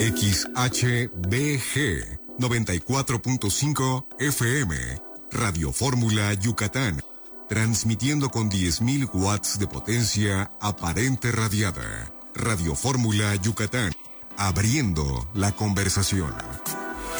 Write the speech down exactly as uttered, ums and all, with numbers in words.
X H B G noventa y cuatro punto cinco F M, Radio Fórmula Yucatán, transmitiendo con diez mil watts de potencia aparente radiada. Radio Fórmula Yucatán, abriendo la conversación.